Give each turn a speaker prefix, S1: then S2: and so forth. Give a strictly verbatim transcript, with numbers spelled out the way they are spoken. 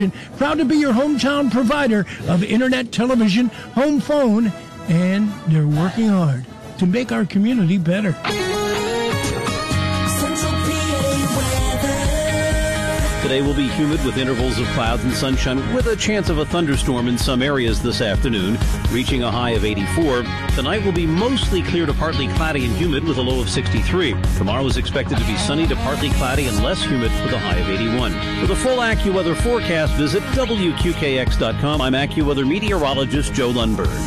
S1: Proud to be your hometown provider of internet, television, home phone, and they're working hard to make our community better.
S2: Today will be humid with intervals of clouds and sunshine with a chance of a thunderstorm in some areas this afternoon, reaching a high of eighty-four. Tonight will be mostly clear to partly cloudy and humid with a low of sixty-three. Tomorrow is expected to be sunny to partly cloudy and less humid with a high of eighty-one. For the full AccuWeather forecast, visit W Q K X dot com. I'm AccuWeather meteorologist Joe Lundberg.